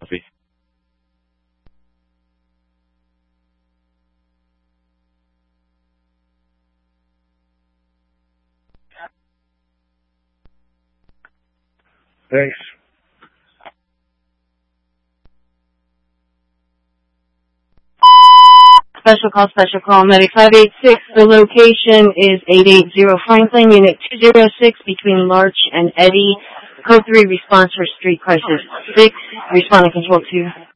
Copy. Thanks. Special call, Medic 586. The location is 880 Franklin, Unit 206, between Larch and Eddy. Code 3, response for street crisis 6, responding control 2.